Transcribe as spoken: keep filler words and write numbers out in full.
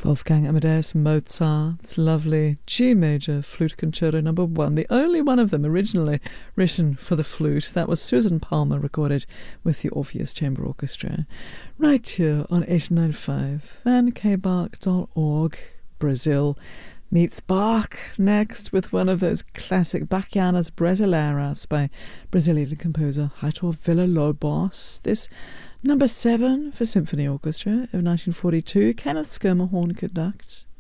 Wolfgang Amadeus Mozart's lovely G major flute concerto number one, the only one of them originally written for the flute. That was Susan Palmer, recorded with the Orpheus Chamber Orchestra, right here on eight nine five van k bach dot org. Brazil meets Bach next with one of those classic Bachianas Brasileiras by Brazilian composer Heitor Villa-Lobos. This number seven for symphony orchestra of nineteen forty-two. Kenneth Schermerhorn conduct.